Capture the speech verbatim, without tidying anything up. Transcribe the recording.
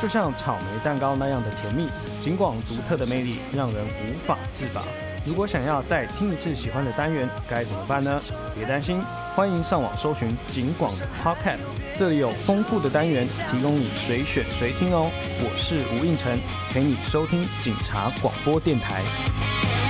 就像草莓蛋糕那样的甜蜜。警广独特的魅力让人无法自拔。如果想要再听一次喜欢的单元，该怎么办呢？别担心，欢迎上网搜寻警广的 Podcast， 这里有丰富的单元提供你随选随听哦。我是吴应辰，陪你收听警察广播电台。